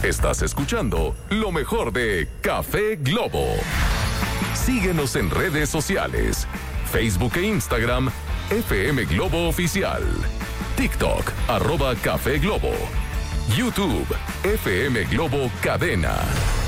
Estás escuchando lo mejor de Café Globo. Síguenos en redes sociales. Facebook e Instagram, FM Globo Oficial. TikTok, @Café Globo. YouTube, FM Globo Cadena.